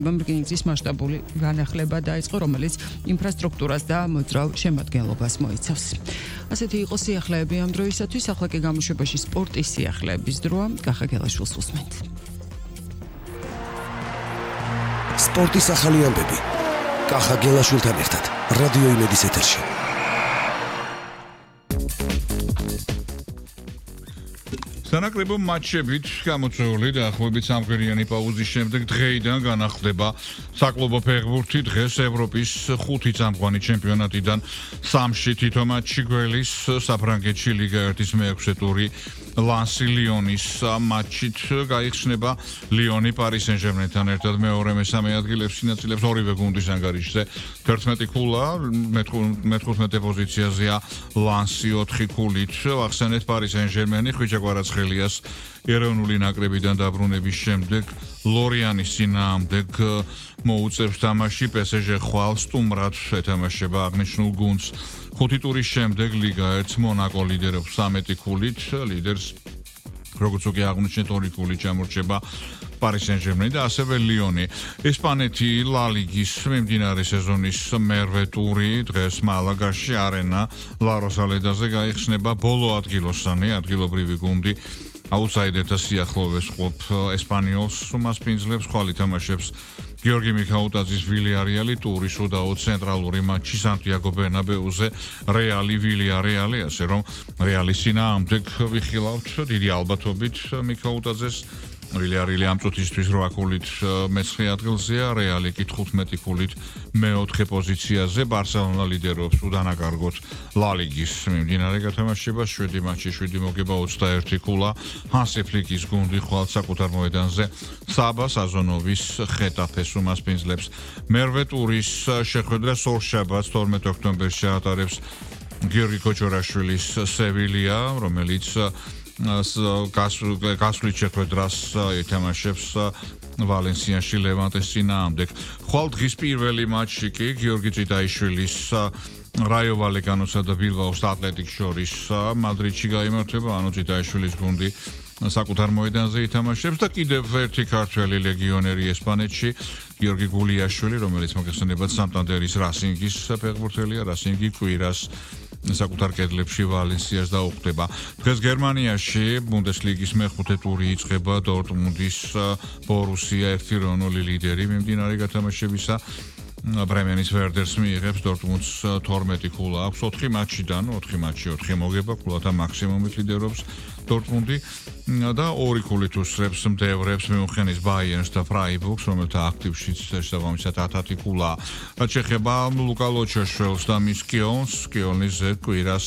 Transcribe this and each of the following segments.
რკინიგზის მასშტაბური განახლება დაიწყო, რომელიც ინფრასტრუქტურას და მოძრავ შემადგენლობას მოიცავს. ასეთი იყო სიახლეები ამ დროისათვის, ახლა კი გამოშვებაში სპორტის სიახლეების დროა. კახა გელაშვილს უსმენთ. სპორტის ახალი ამბები. კახა გელაშვილთან ერთად რადიო იმედის ეთერში. სანაკრებო მატჩებით გამოწვეული დაახლოებით სამკვირიანი პაუზის შემდეგ დღეიდან განახლდება საკლუბო ფეხბურთი. დღეს ევროპის 5 წამყვანი ჩემპიონატიდან 3-ში თითო მატჩი გველის საფრანგეთში ლიგა 1-ის მე-6 ტური ლანსი ლიონის მატჩით გაიხსნება. ლიონი პარის სენ-ჟერმენთან ერთად მეორე მესამე ადგილებს ინაწილებს ორივე გუნდის ანგარიშზე 11 ქულა, მე-15 პოზიციაზეა ლანსი 4 ქულით. ახსენეთ პარის სენ-ჟერმენი ხვიჩაკვარაცხელიას ეროვნული ნაკრებიდან დაბრუნების შემდეგ ლორიანის წინააღმდეგ მოუწევს თამაში. PSG ხვალ სტუმრად ეთამაშება აღნიშნულ გუნდს. 5 ტურის შემდეგ ლიგა 1 მონაკო ლიდერობს 13 ქულით. ლიდერს როგორც უკვე აღნიშნეთ 2 ქულით ჩამორჩება პარის სენ-ჟერმენი და ასევე ლიონი. ესპანეთი ლა ლიგის მიმდინარე სეზონის მერვე ტური დღეს მალაგაში არენა ლა როსალედაზე გაიხსნება. ბოლო ადგილოსანი ადგილობრივი გუნდი აუტსაიდერთა სიახლოვეს ყოფ ესპანიოლს უმასპინძლებს. ხვალ ითამაშებს გიორგი მიქაუტაძის ვილიარეალი ტურის უდაო ცენტრალური მატჩი სანტიაგო ბერნაბეუზე რეალი ვილიარეალი, ასე რომ რეალის წინააღმდეგ ვიხილავთ დიდი ალბათობით მიქაუტაძეს. ვილიარეალი ამ წუთისთვის 8 ქულით მე-9 ადგილზეა, რეალი კი 15 ქულით მე-4 პოზიციაზე. ბარსელონა ლიდერობს უდანაკარგოთ ლა ლიგის მიმდინარე გათამაშებას 7 მატჩი 7 მოგება 21 ქულა. ჰანსი ფლიკის გუნდი ხვალ საკუთარ მოედანზე საბა საზონოვის ხეტაფეს უმასპინძლებს. მერვე ტურის შეხვედრა ორშაბათს 12 ოქტომბერში ატარებს გიორგი კოჭორაშვილის სევილია, რომელიც გასვლით შეხვედრას ითამაშებს ვალენსიაში ლევანტეს წინააღმდეგ. ხვალ დღის პირველი მატჩი კი გიორგი წიტაიშვილის რაიო ვალეკანოსა და ბილბაოს ატლეტიკს შორის მადრიდში გაიმართება. ანუ წიტაიშვილის გუნდი საკუთარ მოედანზე ითამაშებს და კიდევ ერთი ქართველი ლეგიონერი ესპანეთში გიორგი გულიაშვილი, რომელიც მოგეხსენებათ სანტანდერის რასინგის ფეხბურთელია. რასინგი კვირას საკუთარ კედლებში ვალენსიას დაუხდება. დღეს გერმანიაში ბუნდესლიგის მე-5 ტური იწყება. დორტმუნდის ბორუსია 1-0 ლიდერი მიმდინარე გათამაშებისა. ბრემენის ვერდერს მიიღებს დორტმუნდს 12 ქულა აქვს 4 მატჩიდან 4 მატჩი 4 მოგება ქულათა მაქსიმუმით ლიდერობს დორტმუნდი და 2 ქულით უსწრებს მდევრებს მიუნხენის ბაიერნს და ფრაიბურგს, რომელთა აქტივშიც შესაბამისად 10 ქულა. რაც შეეხება ლუკა ლოჩაშველს და მის კიოლნის კვირას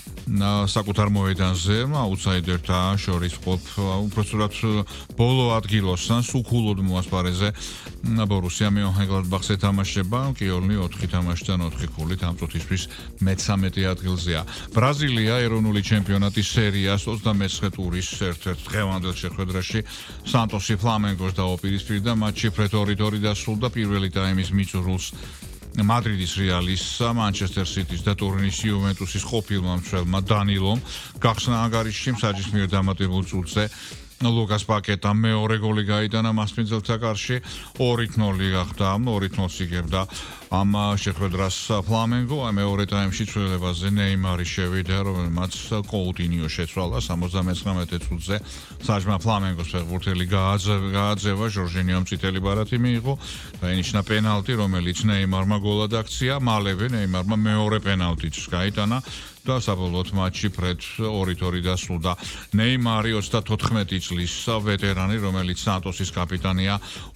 საკუთარ მოედანზე აუტსაიდერთა შორის ყოფ უпростоრად ბოლო ადგილოსან სუქულოდ მოასპარეზე ბორუსია მენხენგლადბახს ეთამაშება. კიოლნი 4 თამაშიდან 4 ქულით ამ წუთისთვის მე-13 ადგილზეა. ბრაზილია ეროვნული ჩემპიონატის სერიას 29 ტურის ერთ-ერთ დღევანდელ შეხვედრაში სანტოსი ფლამენგოს დაუპირისპირდა. მატჩი ფრეტორი დასრულდა. პირველი ტაიმის მიწურულს მადრიდის რეალის, მანჩესტერ სიტის და ტურინის იუვენტუსის ყოფილმა მცველმა დანილომ გახსნა ანგარიშში მსაჯის მიერ დამატებულ წუთზე. ლუკას პაკეტა მეორე გოლი გაიტანა მასპინძელთა კარში 2-0 გახდა 2-0 იგებდა ამ შეხვედრას ფლამენგო. მეორე ტაიმში ცვლილებაზე ნეიმარი შევიდა, რომელმაც კოუტინიო შეცვალა 79 წუთზე. საჯმა ფლამენგოს ფეხბურთელი გააძევა, ჟორჟინიომ წითელი ბარათი მიიღო და ენიშნა პენალტი, რომელიც ნეიმარმა გოლად აქცია. მალევე ნეიმარმა მეორე პენალტიც გაიტანა და საბოლოოდ მატჩი ფრედ 2-2 დასრულდა. ნეიმარი 34 წლის ვეტერანი, რომელიც სანტოსის კაპიტანია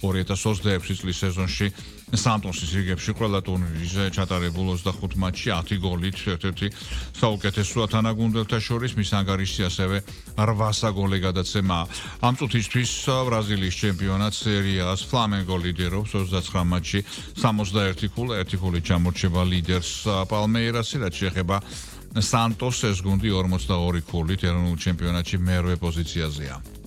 2026 წლის სეზონში სანტოსის რიგებში ყველა ტურნირზე ჩატარებულ 25 მატჩში 10 გოლით ერთ-ერთი საუკეთესოა თანაგუნდელთა შორის. მის ანგარიშში ასევე 800 გოლი გადაცემა. ამ წუთისთვის ბრაზილიის ჩემპიონატ სერიას ფლამენგო ლიდერობს 29 მატჩი 61 ქულა, 1 ქულით ჩამორჩება ლიდერს პალმეირასი. რაც შეეხება სანტოს, ეს გუნდი 42 ქულით ეროვნულ ჩემპიონატში მერვე პოზიციაზეა.